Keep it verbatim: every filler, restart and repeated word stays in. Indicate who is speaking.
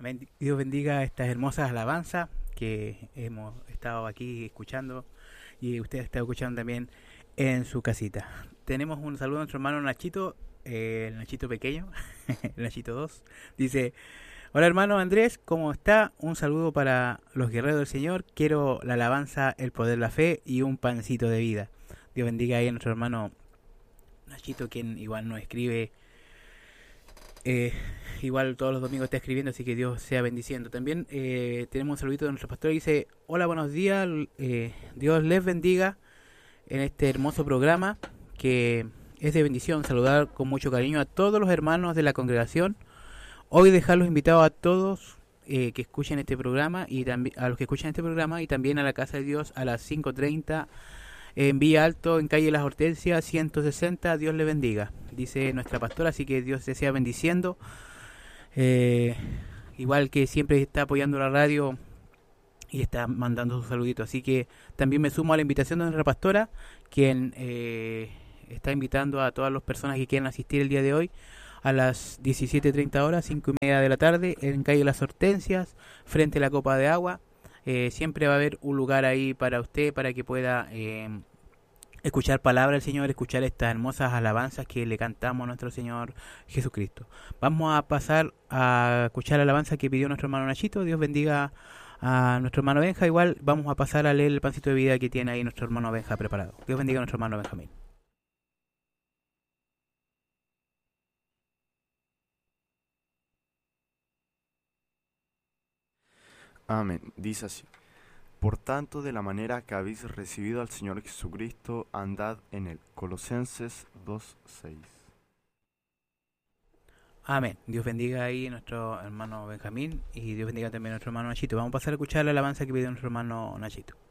Speaker 1: Amén. Dios bendiga estas hermosas alabanzas que hemos estado aquí escuchando y usted está escuchando también en su casita. Tenemos un saludo a nuestro hermano Nachito, eh, el Nachito pequeño, el Nachito dos. Dice: hola hermano Andrés, ¿cómo está? Un saludo para los guerreros del Señor. Quiero la alabanza, el poder, la fe y un pancito de vida. Dios bendiga ahí a nuestro hermano Nachito, quien igual nos escribe. Eh, igual todos los domingos está escribiendo, así que Dios sea bendiciendo. También eh, tenemos un saludito de nuestro pastor que dice: hola, buenos días, eh, Dios les bendiga en este hermoso programa que es de bendición. Saludar con mucho cariño a todos los hermanos de la congregación. Hoy dejarlos invitados a todos eh, que escuchen este programa y también a los que escuchan este programa y también a la Casa de Dios a las cinco treinta en Villa Alto, en calle Las Hortensias ciento sesenta. Dios le bendiga, dice nuestra pastora, así que Dios te sea bendiciendo. Eh, igual que siempre está apoyando la radio y está mandando sus saluditos. Así que también me sumo a la invitación de nuestra pastora, quien eh, está invitando a todas las personas que quieran asistir el día de hoy a las diecisiete treinta horas, cinco y media de la tarde, en calle Las Hortensias, frente a la Copa de Agua. Eh, siempre va a haber un lugar ahí para usted, para que pueda eh, escuchar palabra del Señor, escuchar estas hermosas alabanzas que le cantamos a nuestro Señor Jesucristo. Vamos a pasar a escuchar la alabanza que pidió nuestro hermano Nachito. Dios bendiga a nuestro hermano Benja. Igual vamos a pasar a leer el pancito de vida que tiene ahí nuestro hermano Benja preparado. Dios bendiga a nuestro hermano Benjamín.
Speaker 2: Amén. Dice así: por tanto, de la manera que habéis recibido al Señor Jesucristo, andad en él. Colosenses dos seis.
Speaker 1: Amén. Dios bendiga ahí a nuestro hermano Benjamín y Dios bendiga también a nuestro hermano Nachito. Vamos a pasar a escuchar la alabanza que pidió nuestro hermano Nachito.